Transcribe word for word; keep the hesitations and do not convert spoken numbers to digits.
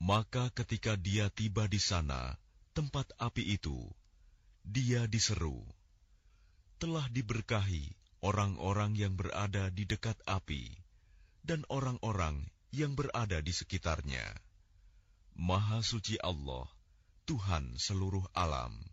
Maka ketika dia tiba di sana, tempat api itu, dia diseru, telah diberkahi orang-orang yang berada di dekat api, dan orang-orang yang berada di sekitarnya. Maha suci Allah, Tuhan seluruh alam.